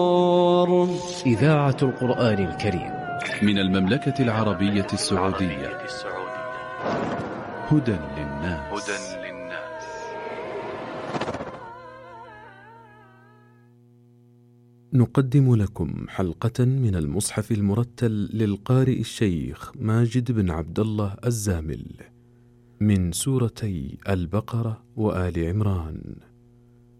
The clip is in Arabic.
إذاعة القرآن الكريم من المملكة العربية السعودية. هدى للناس. نقدم لكم حلقة من المصحف المرتل للقارئ الشيخ ماجد بن عبد الله الزامل من سورتي البقرة وآل عمران.